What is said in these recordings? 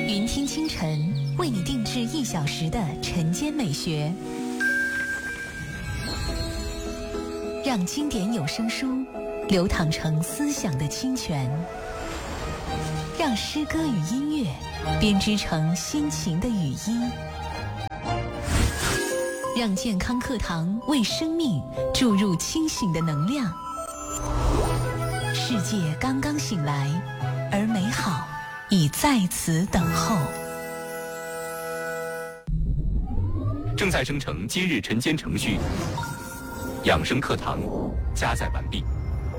云听清晨为你定制1小时的晨间美学，让经典有声书流淌成思想的清泉，让诗歌与音乐编织成心情的语音，让健康课堂为生命注入清醒的能量。世界刚刚醒来，而美好已在此等候。 正在生成今日晨间程序，养生课堂加载完毕。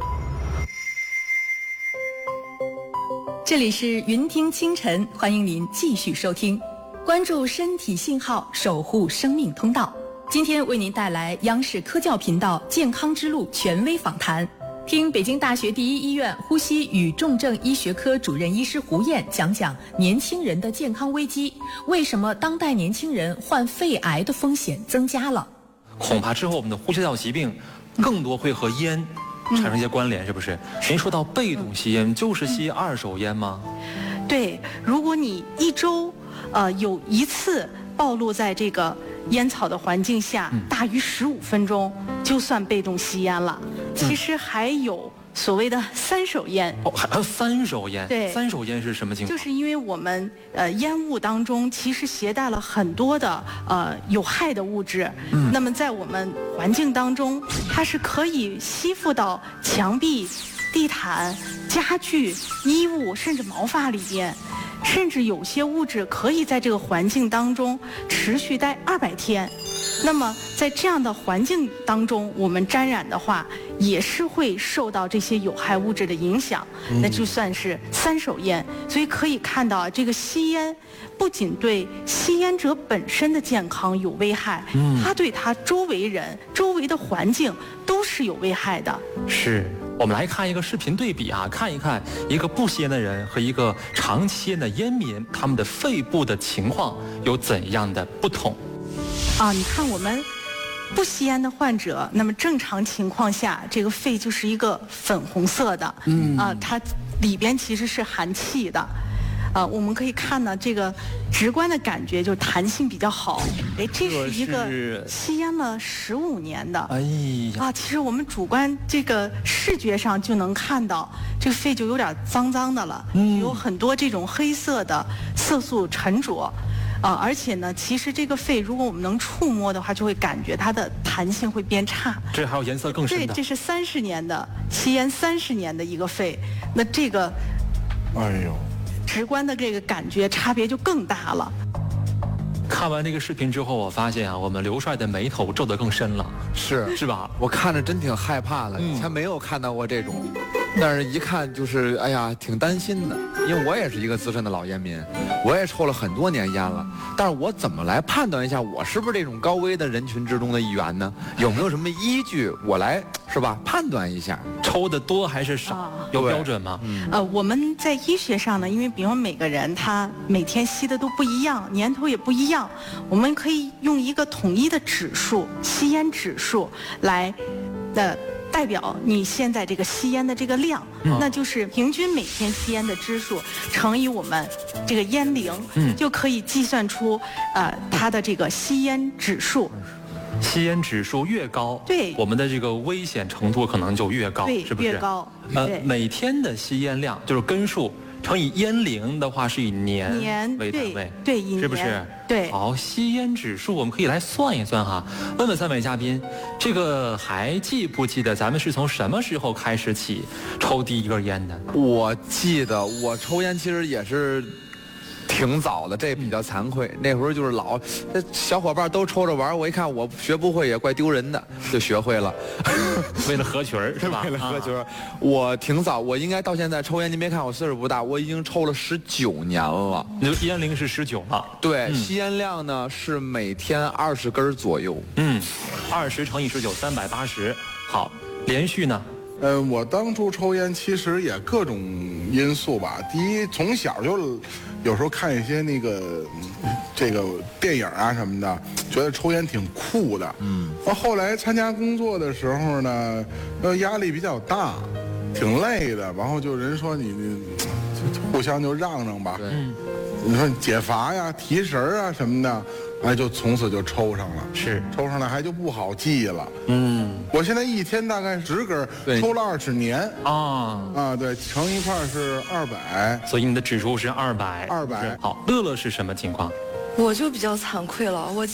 这里是云听清晨，欢迎您继续收听，关注身体信号，守护生命通道。今天为您带来央视科教频道健康之路权威访谈，听北京大学第一医院呼吸与重症医学科主任医师胡燕讲讲年轻人的健康危机，为什么当代年轻人患肺癌的风险增加了？ 恐怕之后我们的呼吸道疾病更多会和烟产生一些关联，是不是？您说到被动吸烟，就是吸二手烟吗？ 对，如果你一周有一次暴露在这个烟草的环境下大于15分钟，就算被动吸烟了。其实还有所谓的三手烟。 哦，还有三手烟？ 对， 三手烟是什么情况？ 就是因为我们烟雾当中其实携带了很多的有害的物质，那么在我们环境当中，它是可以吸附到墙壁、地毯、家具、衣物，甚至毛发里边。甚至有些物质可以在这个环境当中持续待200天，那么在这样的环境当中，我们沾染的话，也是会受到这些有害物质的影响，那就算是三手烟。所以可以看到，这个吸烟不仅对吸烟者本身的健康有危害，它对他周围人、周围的环境都是有危害的。 是。我们来看一个视频对比啊，看一看一个不吸烟的人和一个长期吸烟的烟民，他们的肺部的情况有怎样的不同？ 你看我们不吸烟的患者，那么正常情况下，这个肺就是一个粉红色的，它里边其实是含气的。我们可以看到这个直观的感觉就是弹性比较好。这是一个吸烟了15年的。 哎呀， 其实我们主观这个视觉上就能看到，这个肺就有点脏脏的了，有很多这种黑色的色素沉着。而且呢，其实这个肺如果我们能触摸的话，就会感觉它的弹性会变差。 这还有颜色更深的。 对，这是30年的吸烟30年的一个肺，那这个， 哎呦。 直观的这个感觉差别就更大了。 看完这个视频之后，我发现啊，我们刘帅的眉头皱得更深了，是吧？ 我看着真挺害怕的，以前没有看到过这种，但是一看就是哎呀，挺担心的，因为我也是一个资深的老烟民，我也抽了很多年烟了，但是我怎么来判断一下我是不是这种高危的人群之中的一员呢？有没有什么依据我来是吧判断一下？ 抽的多还是少？有标准吗？ 我们在医学上呢，因为比如每个人他每天吸的都不一样，年头也不一样，我们可以用一个统一的指数，吸烟指数来代表你现在这个吸烟的这个量，那就是平均每天吸烟的支数乘以我们这个烟龄，就可以计算出它的这个吸烟指数。 吸烟指数越高， 对我们的这个危险程度可能就越高， 对， 是不是？ 越高。 每天的吸烟量就是根数乘以烟龄的话，是以年为单位， 对，以年， 是不是？ 对。 好，吸烟指数我们可以来算一算哈。问问3位嘉宾，这个还记不记得咱们是从什么时候开始起抽第一根烟的？ 我记得我抽烟其实也是挺早的，这比较惭愧。那会儿就是小伙伴都抽着玩，我一看我学不会也怪丢人的，就学会了。 为了合群是吧？ 为了合群。我挺早，我应该到现在抽烟，您别看我岁数不大，我已经抽了19年了。 你的烟龄是19了？ 对，吸烟量呢是每天20根左右。 20乘以19 380。好，连续呢？ 我当初抽烟其实也各种因素吧。第一，从小就有时候看一些那个这个电影啊什么的，觉得抽烟挺酷的。后来参加工作的时候呢，压力比较大，挺累的。然后就人说你互相就让吧。 你说解乏呀、提神啊什么的，哎，就从此就抽上了。 是抽上来还就不好记了。我现在一天大概10根，抽了20年。对，乘一块是200， 所以你的指数是200。 200。 好，乐乐是什么情况？ 我就比较惭愧了，我